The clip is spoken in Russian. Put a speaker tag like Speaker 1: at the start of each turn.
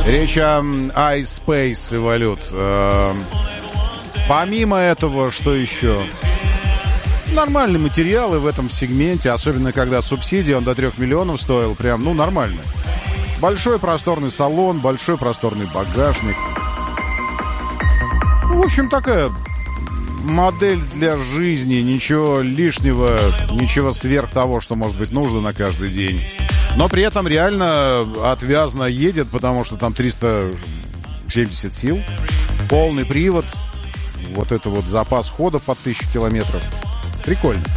Speaker 1: Речь о iSpace Evolute. Помимо этого, что еще? Нормальные материалы в этом сегменте, особенно когда субсидия, он до 3 миллионов стоил, прям, нормально. Большой просторный салон, большой просторный багажник. В общем, такая модель для жизни, ничего лишнего, ничего сверх того, что может быть нужно на каждый день. Но при этом реально отвязно едет, потому что там 370 сил, полный привод, вот это вот запас хода под 1000 километров. Прикольно.